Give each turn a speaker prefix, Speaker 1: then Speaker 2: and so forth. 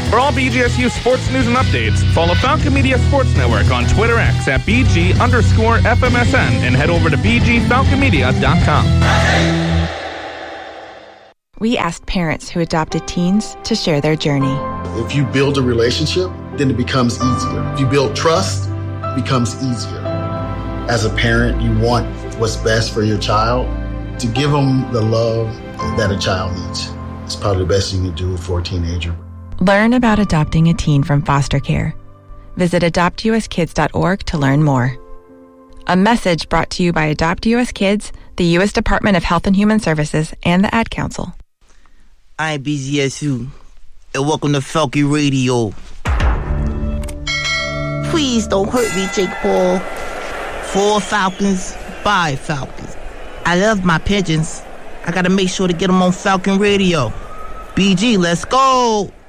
Speaker 1: For all BGSU sports news and updates, follow Falcon Media Sports Network on Twitter X at BG_FMSN and head over to BGFalconmedia.com.
Speaker 2: We asked parents who adopted teens to share their journey.
Speaker 3: If you build a relationship, then it becomes easier. If you build trust, it becomes easier. As a parent, you want what's best for your child. To give them the love that a child needs. It's probably the best you can do for a teenager.
Speaker 2: Learn about adopting a teen from foster care. Visit adoptuskids.org to learn more. A message brought to you by Adopt US Kids, the U.S. Department of Health and Human Services, and the Ad Council.
Speaker 4: I'm BGSU, and welcome to Falcon Radio. Please don't hurt me, Jake Paul. For Falcons, by Falcons. I love my pigeons. I gotta make sure to get them on Falcon Radio. BG, let's go!